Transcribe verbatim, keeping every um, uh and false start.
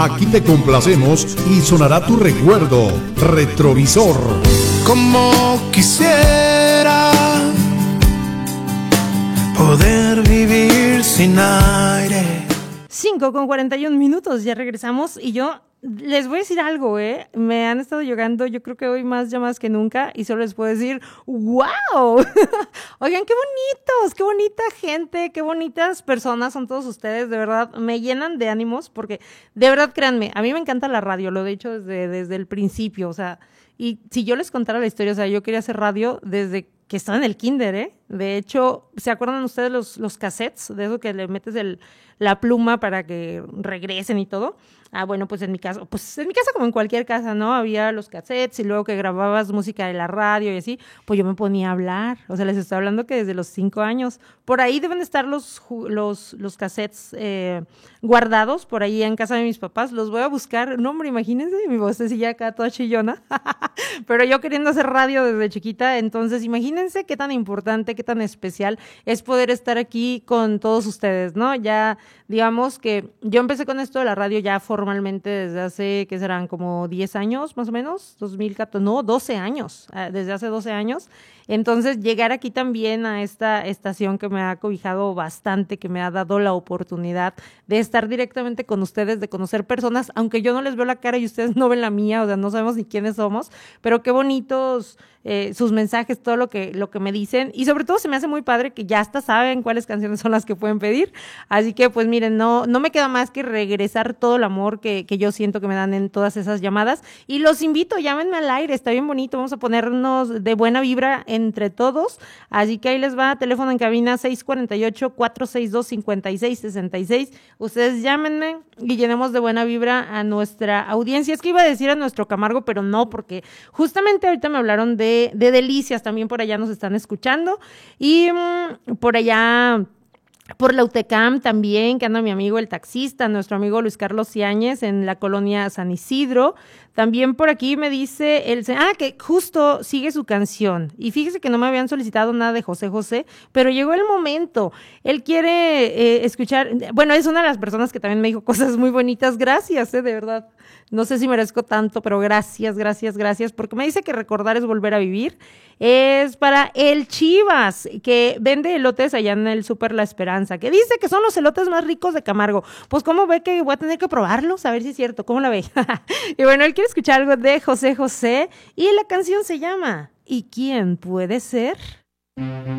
Aquí te complacemos y sonará tu recuerdo. Retrovisor. Como quisiera poder vivir sin aire. cinco con cuarenta y un minutos, ya regresamos y yo les voy a decir algo, ¿eh? Me han estado llegando, yo creo que hoy más llamadas que nunca y solo les puedo decir, ¡wow! Oigan, qué bonitos, qué bonita gente, qué bonitas personas son todos ustedes, de verdad, me llenan de ánimos porque, de verdad, créanme, a mí me encanta la radio, lo he dicho desde, desde el principio, o sea, y si yo les contara la historia, o sea, yo quería hacer radio desde que estaba en el kinder, ¿eh? De hecho, ¿se acuerdan ustedes los, los cassettes? De eso que le metes el, la pluma para que regresen y todo. Ah, bueno, pues en mi casa, pues en mi casa como en cualquier casa, ¿no? Había los cassettes y luego que grababas música de la radio y así, pues yo me ponía a hablar. O sea, les estoy hablando que desde los cinco años. Por ahí deben estar los, los, los cassettes eh, guardados, por ahí en casa de mis papás. Los voy a buscar. No, hombre, imagínense, mi vocecilla acá toda chillona. Pero yo queriendo hacer radio desde chiquita, entonces imagínense qué tan importante, qué tan especial es poder estar aquí con todos ustedes, ¿no? Ya, digamos que yo empecé con esto de la radio ya formalmente desde hace, ¿qué serán? Como diez años, más o menos, dos mil catorce, no, doce años, desde hace doce años. Entonces, llegar aquí también a esta estación que me ha cobijado bastante, que me ha dado la oportunidad de estar directamente con ustedes, de conocer personas, aunque yo no les veo la cara y ustedes no ven la mía, o sea, no sabemos ni quiénes somos, pero qué bonitos eh, sus mensajes, todo lo que, lo que me dicen, y sobre todo se me hace muy padre que ya hasta saben cuáles canciones son las que pueden pedir, así que pues miren, no, no me queda más que regresar todo el amor que, que yo siento que me dan en todas esas llamadas, y los invito, llámenme al aire, está bien bonito, vamos a ponernos de buena vibra entre todos, así que ahí les va, teléfono en cabina seis cuatro ocho, cuatro seis dos, cinco seis seis seis, ustedes llámenme y llenemos de buena vibra a nuestra audiencia. Es que iba a decir a nuestro Camargo, pero no, porque justamente ahorita me hablaron de, de Delicias, también por allá nos están escuchando, y mmm, por allá... Por la U T E C A M también, que anda mi amigo el taxista, nuestro amigo Luis Carlos Ciáñez en la colonia San Isidro. También por aquí me dice, el, ah, que justo sigue su canción. Y fíjese que no me habían solicitado nada de José José, pero llegó el momento. Él quiere eh, escuchar, bueno, es una de las personas que también me dijo cosas muy bonitas. Gracias, eh, de verdad. No sé si merezco tanto, pero gracias, gracias, gracias, porque me dice que recordar es volver a vivir. Es para el Chivas, que vende elotes allá en el Súper La Esperanza, que dice que son los elotes más ricos de Camargo. Pues, ¿cómo ve que voy a tener que probarlos? A ver si es cierto, ¿cómo la ve? Y bueno, él quiere escuchar algo de José José, y la canción se llama ¿Y quién puede ser?